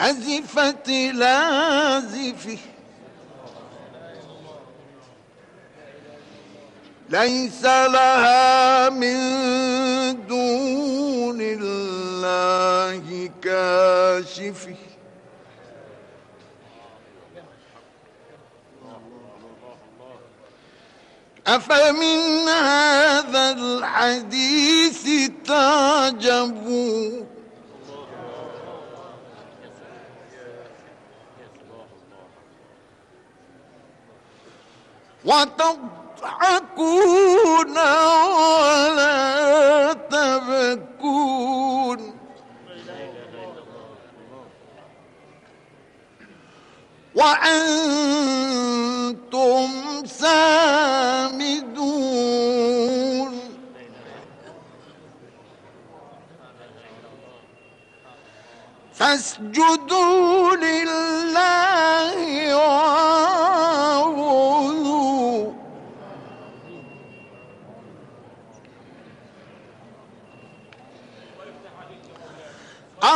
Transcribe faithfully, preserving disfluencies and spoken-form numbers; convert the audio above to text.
أزفت لازفه ليس لها من دون الله كاشفه أفمن هذا الحديث تعجبون وتضحكون ولا تبكون وأنتم سامدون فاسجدوا لله